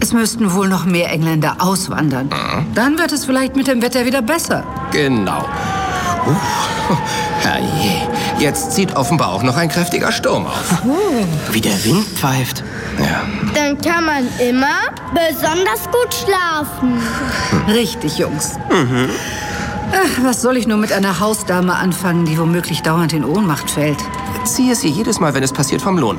Es müssten wohl noch mehr Engländer auswandern. Dann wird es vielleicht mit dem Wetter wieder besser. Genau. Herrje, jetzt zieht offenbar auch noch ein kräftiger Sturm auf. Wie der Wind pfeift. Ja. Dann kann man immer besonders gut schlafen. Richtig, Jungs. Ach, was soll ich nur mit einer Hausdame anfangen, die womöglich dauernd in Ohnmacht fällt? Ziehe sie jedes Mal, wenn es passiert, vom Lohn